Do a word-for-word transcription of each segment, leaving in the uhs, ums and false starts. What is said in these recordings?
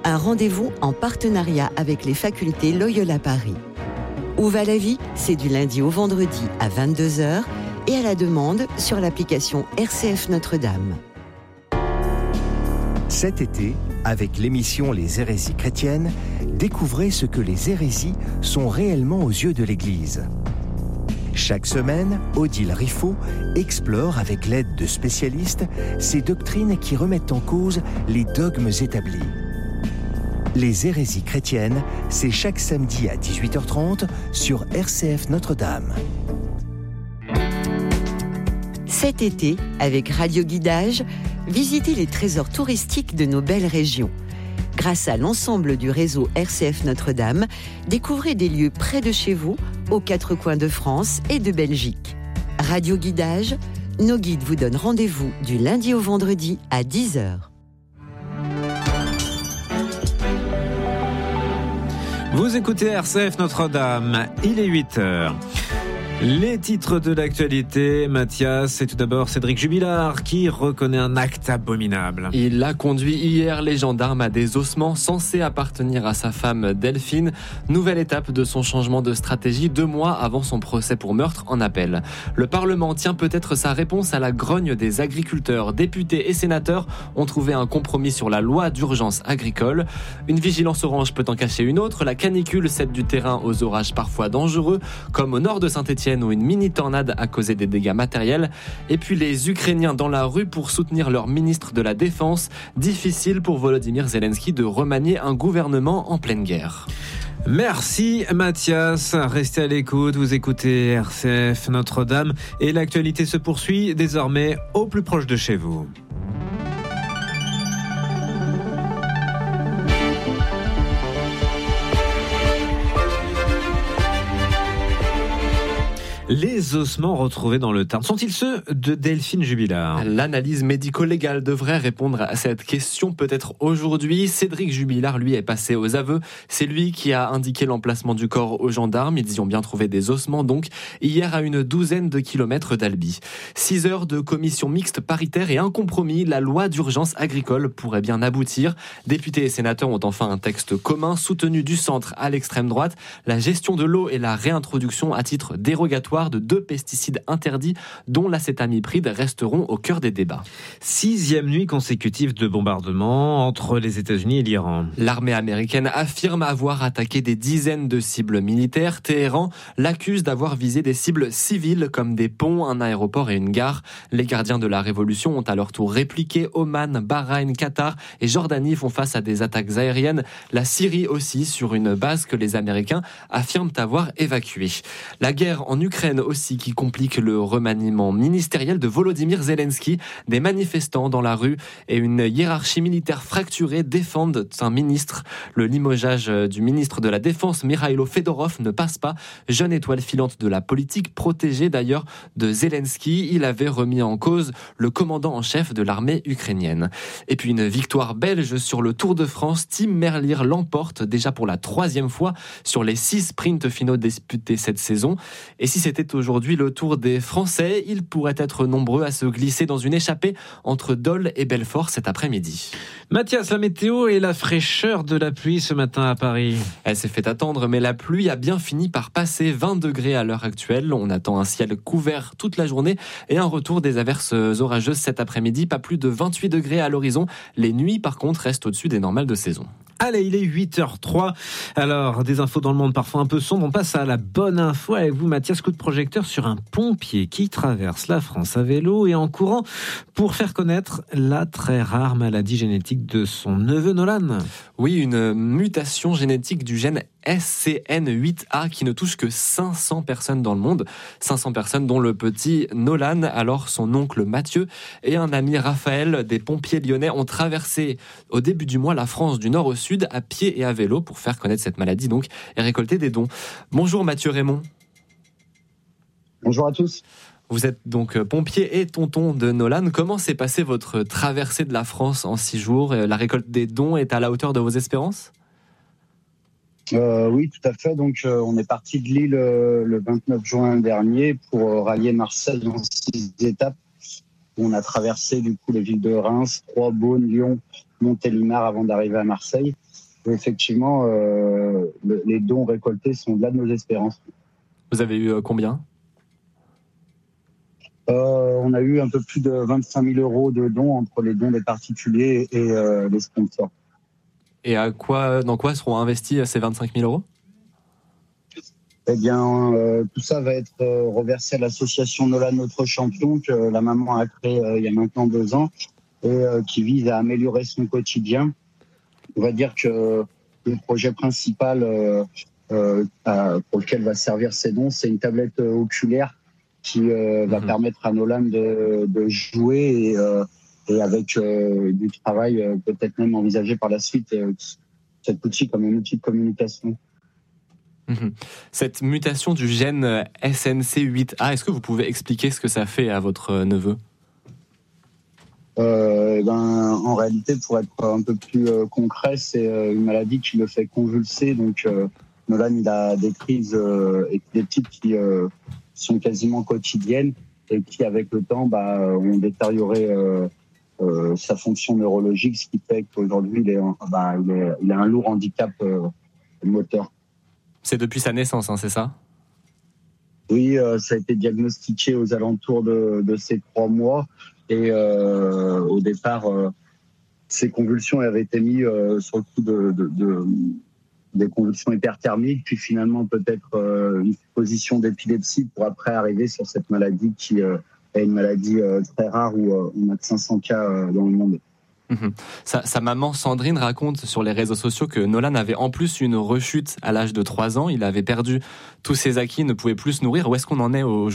un rendez-vous en partenariat avec les facultés Loyola Paris. Où va la vie ? C'est du lundi au vendredi à vingt-deux heures et à la demande sur l'application R C F Notre-Dame. Cet été, avec l'émission Les hérésies chrétiennes, découvrez ce que les hérésies sont réellement aux yeux de l'Église. Chaque semaine, Odile Riffaut explore avec l'aide de spécialistes ces doctrines qui remettent en cause les dogmes établis. Les hérésies chrétiennes, c'est chaque samedi à dix-huit heures trente sur R C F Notre-Dame. Cet été, avec Radio Guidage, visitez les trésors touristiques de nos belles régions. Grâce à l'ensemble du réseau R C F Notre-Dame, découvrez des lieux près de chez vous, aux quatre coins de France et de Belgique. Radio Guidage, nos guides vous donnent rendez-vous du lundi au vendredi à dix heures. Vous écoutez R C F Notre-Dame, il est huit heures. Les titres de l'actualité, Mathias, c'est tout d'abord Cédric Jubilard qui reconnaît un acte abominable. Il a conduit hier les gendarmes à des ossements censés appartenir à sa femme Delphine. Nouvelle étape de son changement de stratégie deux mois avant son procès pour meurtre en appel. Le Parlement tient peut-être sa réponse à la grogne des agriculteurs. Députés et sénateurs ont trouvé un compromis sur la loi d'urgence agricole. Une vigilance orange peut en cacher une autre. La canicule cède du terrain aux orages parfois dangereux, comme au nord de Saint-Étienne, où une mini-tornade a causé des dégâts matériels. Et puis les Ukrainiens dans la rue pour soutenir leur ministre de la Défense. Difficile pour Volodymyr Zelensky de remanier un gouvernement en pleine guerre. Merci Mathias, restez à l'écoute, vous écoutez R C F Notre-Dame et l'actualité se poursuit désormais au plus proche de chez vous. Les ossements retrouvés dans le Tarn sont-ils ceux de Delphine Jubilard ? L'analyse médico-légale devrait répondre à cette question peut-être aujourd'hui. Cédric Jubilard, lui, est passé aux aveux. C'est lui qui a indiqué l'emplacement du corps aux gendarmes. Ils y ont bien trouvé des ossements, donc, hier à une douzaine de kilomètres d'Albi. Six heures de commission mixte paritaire et un compromis. La loi d'urgence agricole pourrait bien aboutir. Députés et sénateurs ont enfin un texte commun soutenu du centre à l'extrême droite. La gestion de l'eau et la réintroduction à titre dérogatoire de deux pesticides interdits, dont l'acétamipride, resteront au cœur des débats. Sixième nuit consécutive de bombardements entre les États-Unis et l'Iran. L'armée américaine affirme avoir attaqué des dizaines de cibles militaires. Téhéran l'accuse d'avoir visé des cibles civiles comme des ponts, un aéroport et une gare. Les gardiens de la révolution ont à leur tour répliqué. Oman, Bahreïn, Qatar et Jordanie font face à des attaques aériennes. La Syrie aussi, sur une base que les Américains affirment avoir évacuée. La guerre en Ukraine aussi qui complique le remaniement ministériel de Volodymyr Zelensky. Des manifestants dans la rue et une hiérarchie militaire fracturée défendent un ministre. Le limogeage du ministre de la Défense, Mikhailo Fedorov, ne passe pas. Jeune étoile filante de la politique, protégée d'ailleurs de Zelensky. Il avait remis en cause le commandant en chef de l'armée ukrainienne. Et puis une victoire belge sur le Tour de France. Tim Merlier l'emporte déjà pour la troisième fois sur les six sprints finaux disputés cette saison. Et si c'était aujourd'hui le tour des Français, ils pourraient être nombreux à se glisser dans une échappée entre Dole et Belfort cet après-midi. Mathias, la météo et la fraîcheur de la pluie ce matin à Paris. Elle s'est fait attendre, mais la pluie a bien fini par passer. vingt degrés à l'heure actuelle. On attend un ciel couvert toute la journée et un retour des averses orageuses cet après-midi. Pas plus de vingt-huit degrés à l'horizon. Les nuits, par contre, restent au-dessus des normales de saison. Allez, il est huit heures trois. Alors, des infos dans le monde parfois un peu sombres. On passe à la bonne info avec vous, Mathias. Coup de projecteur sur un pompier qui traverse la France à vélo et en courant pour faire connaître la très rare maladie génétique de son neveu Nolan. Oui, une mutation génétique du gène S C N huit A qui ne touche que cinq cents personnes dans le monde. cinq cents personnes dont le petit Nolan, alors son oncle Mathieu et un ami Raphaël, des pompiers lyonnais, ont traversé au début du mois la France du nord au sud à pied et à vélo pour faire connaître cette maladie donc et récolter des dons. Bonjour Mathieu Raymond. Bonjour à tous. Vous êtes donc pompier et tonton de Nolan. Comment s'est passée votre traversée de la France en six jours ? La récolte des dons est à la hauteur de vos espérances ? Euh, oui, tout à fait. Donc, euh, on est parti de Lille euh, le vingt-neuf juin dernier pour euh, rallier Marseille en six étapes. On a traversé du coup les villes de Reims, Troyes, Beaune, Lyon Montélimar avant d'arriver à Marseille. Et effectivement, euh, le, les dons récoltés sont au-delà de nos espérances. Vous avez eu euh, combien ? euh, On a eu un peu plus de vingt-cinq mille euros de dons entre les dons des particuliers et euh, les sponsors. Et à quoi, dans quoi seront investis ces vingt-cinq mille euros ? Eh bien, euh, tout ça va être euh, reversé à l'association Nolan Notre Champion que la maman a créée euh, il y a maintenant deux ans et euh, qui vise à améliorer son quotidien. On va dire que le projet principal euh, euh, pour lequel va servir ces dons, c'est une tablette oculaire qui euh, va mmh. permettre à Nolan de, de jouer et, euh, et avec euh, du travail euh, peut-être même envisagé par la suite euh, cet outil comme un outil de communication. Mmh. Cette mutation du gène S N C huit A, est-ce que vous pouvez expliquer ce que ça fait à votre neveu ? Euh, ben, en réalité, pour être un peu plus euh, concret, c'est euh, une maladie qui le fait convulser. Donc, euh, Nolan, il a des crises euh, épileptiques qui euh, sont quasiment quotidiennes et qui, avec le temps, bah, ont détérioré euh, euh, sa fonction neurologique, ce qui fait qu'aujourd'hui, il, est, bah, il, est, il a un lourd handicap euh, moteur. C'est depuis sa naissance, hein, c'est ça ? Oui, euh, ça a été diagnostiqué aux alentours de, de ces trois mois. Et euh, au départ, euh, ces convulsions avaient été mises euh, sur le coup de, de, de, des convulsions hyperthermiques, puis finalement peut-être euh, une supposition d'épilepsie pour après arriver sur cette maladie qui euh, est une maladie euh, très rare où euh, on a que cinq cents cas euh, dans le monde. Mmh. Sa, sa maman Sandrine raconte sur les réseaux sociaux que Nolan avait en plus une rechute à l'âge de trois ans. Il avait perdu tous ses acquis, ne pouvait plus se nourrir. Où est-ce qu'on en est aujourd'hui ?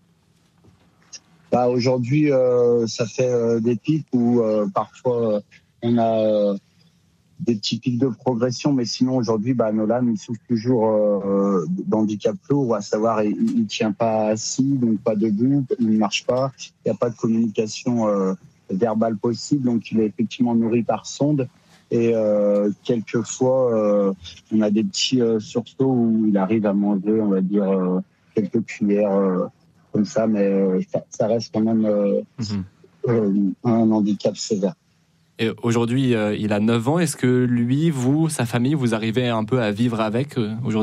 Bah, aujourd'hui, euh, ça fait euh, des pics où euh, parfois euh, on a euh, des petits pics de progression, mais sinon aujourd'hui, bah, Nolan il souffre toujours euh, d'handicap lourd, à savoir il, il tient pas assis, donc pas debout, il ne marche pas, il n'y a pas de communication euh, verbale possible, donc il est effectivement nourri par sonde. Et euh, quelquefois, euh, on a des petits euh, sursauts où il arrive à manger, on va dire, euh, quelques cuillères. Euh, comme ça, mais euh, ça, ça reste quand même euh, mmh. euh, un handicap sévère. Et aujourd'hui, euh, il a neuf ans. Est-ce que lui, vous, sa famille, vous arrivez un peu à vivre avec euh, aujourd'hui ?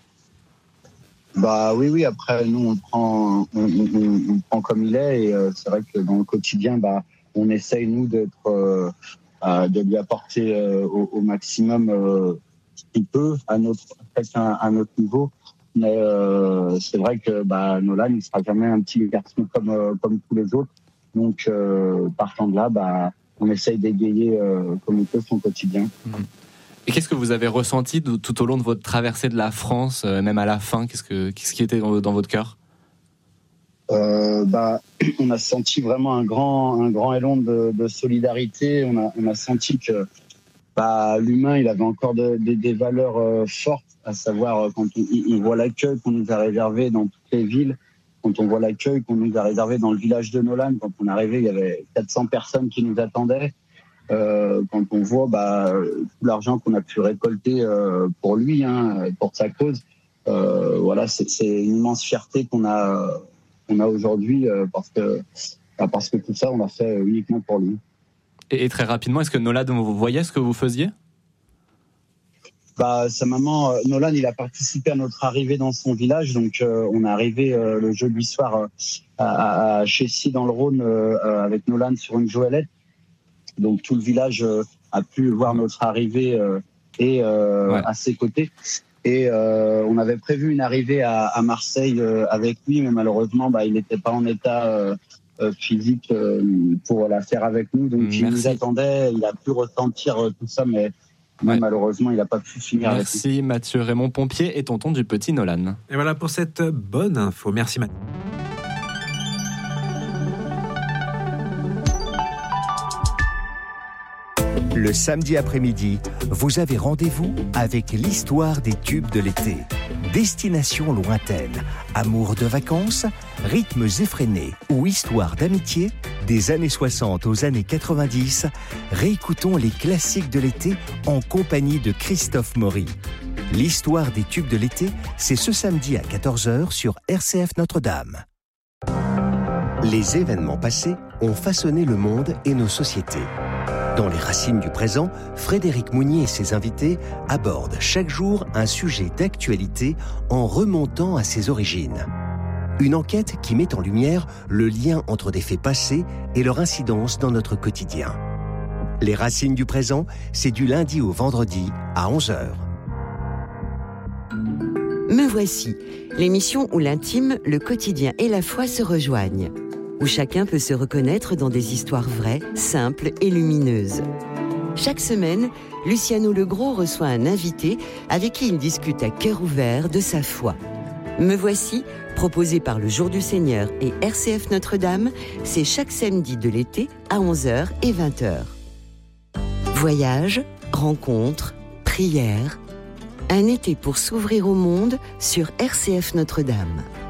Bah oui, oui. Après, nous, on prend, on, on, on prend comme il est, et euh, c'est vrai que dans le quotidien, bah, on essaye nous d'être, euh, euh, de lui apporter euh, au, au maximum euh, ce qu'il peut à notre, à, à notre niveau. Mais euh, c'est vrai que bah, Nolan, il ne sera jamais un petit garçon comme, euh, comme tous les autres. Donc, euh, partant de là, bah, on essaye d'égayer euh, comme on peut son quotidien. Et qu'est-ce que vous avez ressenti de, tout au long de votre traversée de la France, euh, même à la fin ? Qu'est-ce, que, qu'est-ce qui était dans, dans votre cœur ? euh, bah, On a senti vraiment un grand, un grand élan de, de solidarité. On a, on a senti que bah, l'humain, il avait encore de, de, des valeurs euh, fortes. À savoir quand on, on voit l'accueil qu'on nous a réservé dans toutes les villes, quand on voit l'accueil qu'on nous a réservé dans le village de Nolan, quand on est arrivé, il y avait quatre cents personnes qui nous attendaient. Euh, quand on voit bah, tout l'argent qu'on a pu récolter euh, pour lui, hein, pour sa cause, euh, voilà, c'est, c'est une immense fierté qu'on a, qu'on a aujourd'hui euh, parce que, bah, parce que tout ça, on l'a fait uniquement pour lui. Et, et très rapidement, est-ce que Nolan, vous voyez ce que vous faisiez ? Bah, sa maman, euh, Nolan, il a participé à notre arrivée dans son village. Donc, euh, on est arrivé euh, le jeudi soir euh, à, à Chessy dans le Rhône euh, avec Nolan sur une goélette. Donc, tout le village euh, a pu voir notre arrivée euh, et euh, ouais. à ses côtés. Et euh, on avait prévu une arrivée à, à Marseille euh, avec lui, mais malheureusement, bah, il n'était pas en état euh, euh, physique euh, pour la faire avec nous. Donc, Merci. Il nous attendait. Il a pu ressentir euh, tout ça, mais Mais ouais. malheureusement, il n'a pas pu finir. Merci avec Mathieu Raymond Pompier et tonton du petit Nolan. Et voilà pour cette bonne info. Merci Mathieu. Le samedi après-midi, vous avez rendez-vous avec l'histoire des tubes de l'été. Destination lointaine, amour de vacances, rythmes effrénés ou histoire d'amitié, des années soixante aux années quatre-vingt-dix, réécoutons les classiques de l'été en compagnie de Christophe Maury. L'histoire des tubes de l'été, c'est ce samedi à quatorze heures sur R C F Notre-Dame. Les événements passés ont façonné le monde et nos sociétés. Dans Les Racines du présent, Frédéric Mounier et ses invités abordent chaque jour un sujet d'actualité en remontant à ses origines. Une enquête qui met en lumière le lien entre des faits passés et leur incidence dans notre quotidien. Les Racines du présent, c'est du lundi au vendredi à onze heures. Me voici, l'émission où l'intime, le quotidien et la foi se rejoignent, où chacun peut se reconnaître dans des histoires vraies, simples et lumineuses. Chaque semaine, Luciano Legros reçoit un invité avec qui il discute à cœur ouvert de sa foi. Me voici, proposé par le Jour du Seigneur et R C F Notre-Dame, c'est chaque samedi de l'été à onze heures et vingt heures. Voyages, rencontres, prières, un été pour s'ouvrir au monde sur R C F Notre-Dame.